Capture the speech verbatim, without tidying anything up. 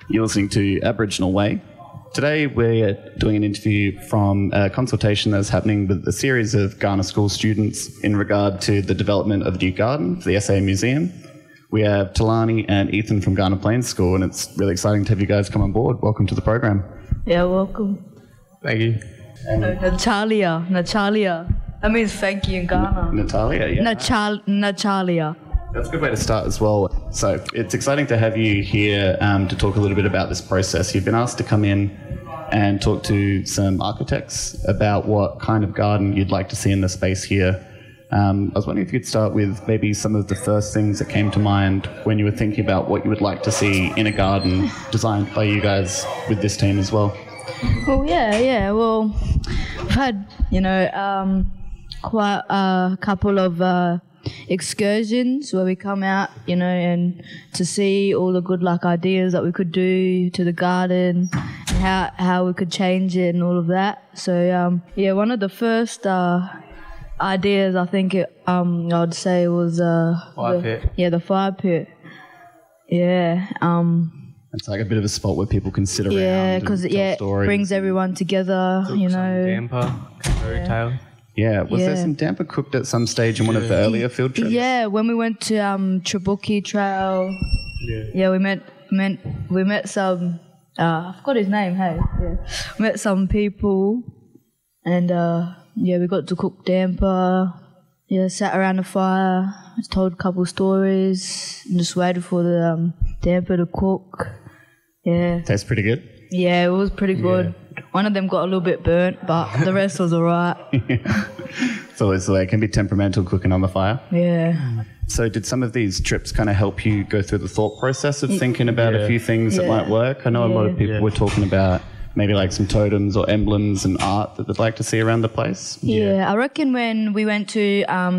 You're listening to Aboriginal Way. Today we're doing an interview from a consultation that's happening with a series of Kaurna School students in regard to the development of a new garden for the S A Museum. We have Talani and Ethan from Kaurna Plains School, and it's really exciting to have you guys come on board. Welcome to the program. Yeah, welcome. Thank you. And Natalia, Natalia. That means thank you in Ghana. Natalia, yeah. Nachal- Natalia. That's a good way to start as well. So it's exciting to have you here um, to talk a little bit about this process. You've been asked to come in and talk to some architects about what kind of garden you'd like to see in the space here. Um, I was wondering if you could start with maybe some of the first things that came to mind when you were thinking about what you would like to see in a garden designed by you guys with this team as well. Well, yeah, yeah. Well, we've had, you know, um, quite a couple of uh, excursions where we come out, you know, and to see all the good like ideas that we could do to the garden and how how we could change it and all of that. So um, yeah, one of the first uh, ideas I think it, um, I'd say was uh, Fire the, pit. Yeah, the fire pit. Yeah. Um, It's like a bit of a spot where people can sit around. yeah, and because tell yeah, it stories. brings everyone together. You know. Damper, kangaroo Yeah. tail. Yeah, was there Yeah. some damper cooked at some stage in one of the earlier field trips? Yeah, when we went to um, Trabuki Trail, Yeah. yeah, we met, met we met some. Uh, I forgot his name. Hey, yeah, met some people, and uh, yeah, we got to cook damper. Yeah, sat around the fire, told a couple stories, and just waited for the um, damper to cook. Yeah, Tastes pretty good. yeah, it was pretty good. One of them got a little bit burnt, but the rest was alright. So it's like, it can be temperamental cooking on the fire. Yeah. So did some of these trips kind of help you go through the thought process of thinking about a Yeah. few things that Yeah. might work? I know a lot of Yeah. people Yeah. were talking about maybe like some totems or emblems and art that they'd like to see around the place. Yeah, I reckon when we went to um,